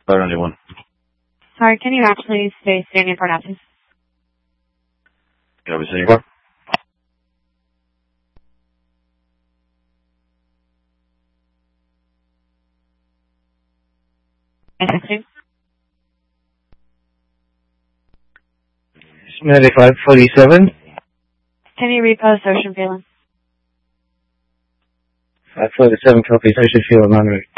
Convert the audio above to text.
591. Sorry, can you actually stay standing for now, please? Can I be sitting for? Interesting. 9547. Can you repost Ocean Feeling? 547 copies, Ocean Field, Monterey.